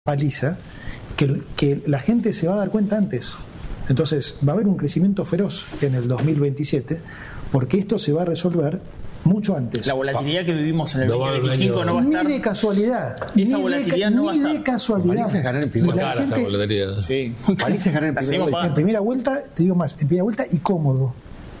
paliza que la gente se va a dar cuenta antes. Entonces va a haber un crecimiento feroz en el 2027 porque esto se va a resolver mucho antes. La volatilidad que vivimos en el 2025 no va a estar... Ni de casualidad. Esa volatilidad no va a estar. Ni de casualidad. Paliza es ganar en primera vuelta. Esa volatilidad. Sí. Paliza es ganar en primera vuelta. En primera vuelta, te digo más, en primera vuelta y cómodo.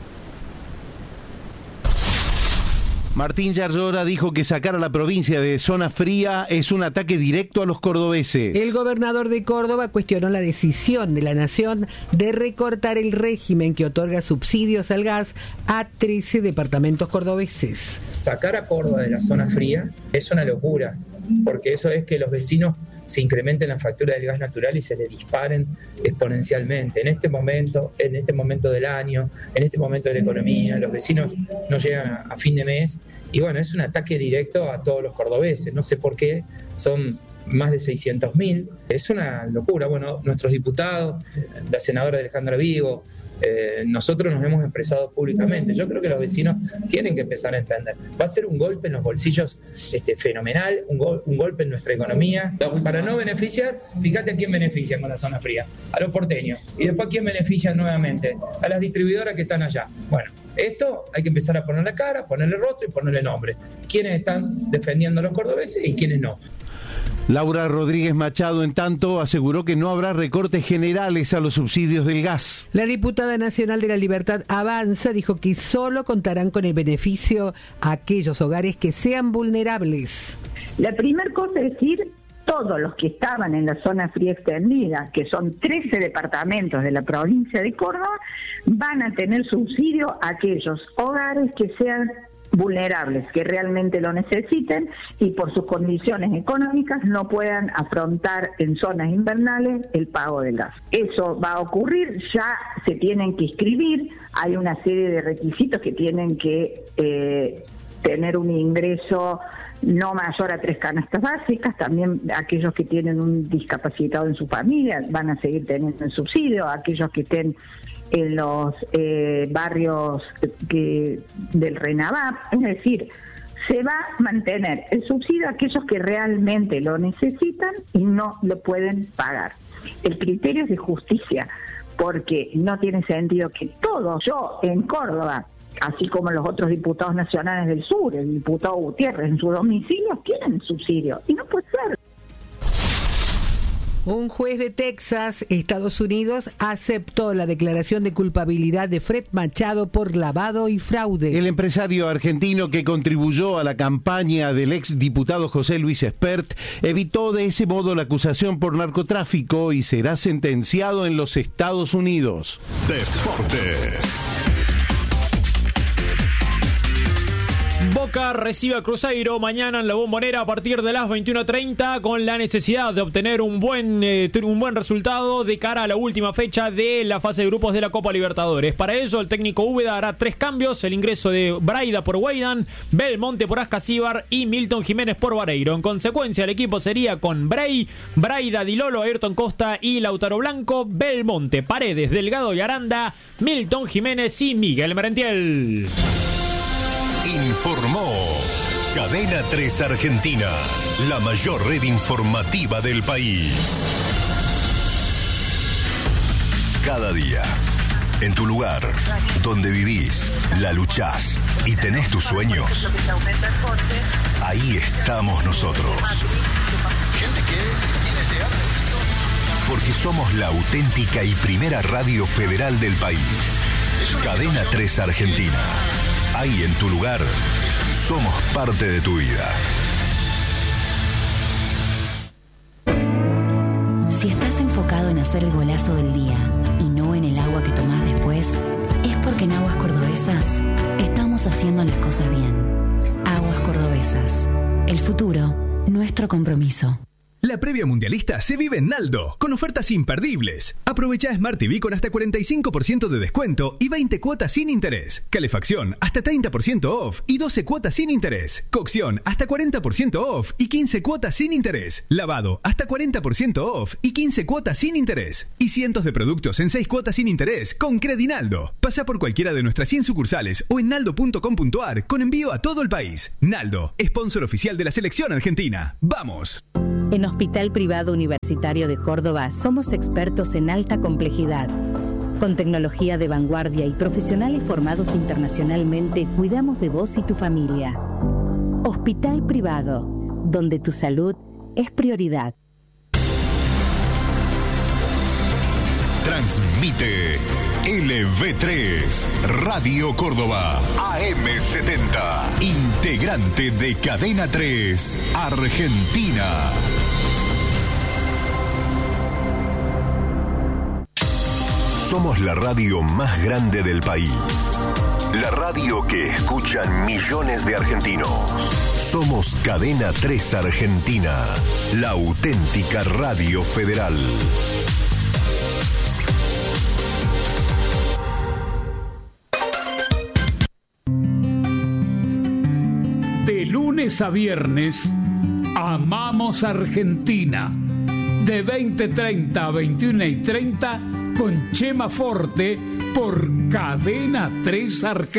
Martín Yarlora dijo que sacar a la provincia de zona fría es un ataque directo a los cordobeses. El gobernador de Córdoba cuestionó la decisión de la Nación de recortar el régimen que otorga subsidios al gas a 13 departamentos cordobeses. Sacar a Córdoba de la zona fría es una locura, porque eso es que los vecinos se incrementen la factura del gas natural y se le disparen exponencialmente. En este momento del año, en este momento de la economía, los vecinos no llegan a fin de mes y bueno, es un ataque directo a todos los cordobeses. No sé por qué, son más de 600.000, es una locura. Bueno, nuestros diputados, la senadora Alejandra Vigo, nosotros nos hemos expresado públicamente. Yo creo que los vecinos tienen que empezar a entender. Va a ser un golpe en los bolsillos fenomenal, un golpe en nuestra economía. Para no beneficiar, fíjate a quién benefician con la zona fría, a los porteños. Y después a quién benefician nuevamente, a las distribuidoras que están allá. Bueno, esto hay que empezar a ponerle cara, ponerle rostro y ponerle nombre. ¿Quiénes están defendiendo a los cordobeses y quiénes no? Laura Rodríguez Machado, en tanto, aseguró que no habrá recortes generales a los subsidios del gas. La diputada nacional de la Libertad Avanza dijo que solo contarán con el beneficio a aquellos hogares que sean vulnerables. La primera cosa es decir, todos los que estaban en la zona fría extendida, que son 13 departamentos de la provincia de Córdoba, van a tener subsidio a aquellos hogares que sean vulnerables, que realmente lo necesiten y por sus condiciones económicas no puedan afrontar en zonas invernales el pago del gas. Eso va a ocurrir, ya se tienen que inscribir, hay una serie de requisitos que tienen que tener un ingreso no mayor a 3 canastas básicas. También aquellos que tienen un discapacitado en su familia van a seguir teniendo el subsidio, aquellos que estén en los barrios del RENAVAP, es decir, se va a mantener el subsidio a aquellos que realmente lo necesitan y no lo pueden pagar. El criterio es de justicia, porque no tiene sentido que todos, yo en Córdoba, así como los otros diputados nacionales del sur, el diputado Gutiérrez en su domicilio, tienen subsidio, y no puede ser. Un juez de Texas, Estados Unidos, aceptó la declaración de culpabilidad de Fred Machado por lavado y fraude. El empresario argentino que contribuyó a la campaña del ex diputado José Luis Espert evitó de ese modo la acusación por narcotráfico y será sentenciado en los Estados Unidos. Deportes. Boca recibe a Cruzeiro mañana en la Bombonera a partir de las 21:30 con la necesidad de obtener un buen resultado de cara a la última fecha de la fase de grupos de la Copa Libertadores. Para ello el técnico Úbeda hará 3 cambios: el ingreso de Braida por Weidan, Belmonte por Ascasíbar y Milton Jiménez por Vareiro. En consecuencia el equipo sería con Braida, Di Lolo, Ayrton Costa y Lautaro Blanco, Belmonte, Paredes, Delgado y Aranda, Milton Jiménez y Miguel Merentiel. Informó Cadena 3 Argentina, la mayor red informativa del país. Cada día, en tu lugar, donde vivís, la luchás y tenés tus sueños, ahí estamos nosotros. Porque somos la auténtica y primera radio federal del país. Cadena 3 Argentina. Ahí en tu lugar, somos parte de tu vida. Si estás enfocado en hacer el golazo del día y no en el agua que tomás después, es porque en Aguas Cordobesas estamos haciendo las cosas bien. Aguas Cordobesas. El futuro, nuestro compromiso. La previa mundialista se vive en Naldo, con ofertas imperdibles. Aprovecha Smart TV con hasta 45% de descuento y 20 cuotas sin interés. Calefacción hasta 30% off y 12 cuotas sin interés. Cocción hasta 40% off y 15 cuotas sin interés. Lavado hasta 40% off y 15 cuotas sin interés. Y cientos de productos en 6 cuotas sin interés con Credinaldo. Pasa por cualquiera de nuestras 100 sucursales o en naldo.com.ar con envío a todo el país. Naldo, sponsor oficial de la selección argentina. ¡Vamos! En Hospital Privado Universitario de Córdoba somos expertos en alta complejidad. Con tecnología de vanguardia y profesionales formados internacionalmente, cuidamos de vos y tu familia. Hospital Privado, donde tu salud es prioridad. Transmite LV3, Radio Córdoba, AM70, integrante de Cadena 3, Argentina. Somos la radio más grande del país. La radio que escuchan millones de argentinos. Somos Cadena 3 Argentina, la auténtica radio federal. De lunes a viernes, Amamos Argentina. De 20:30 a 21:30 con Chema Forte por Cadena 3 Argentina.